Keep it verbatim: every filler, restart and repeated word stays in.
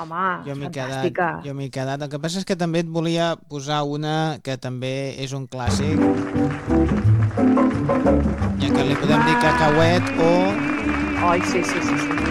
Home, Jo m'he quedat, fantàstica. jo m'he quedat. El que passa és que també et volia posar una que també és un clàssic, ja que li podem dir cacauet o... Ai, sí, sí, sí, sí.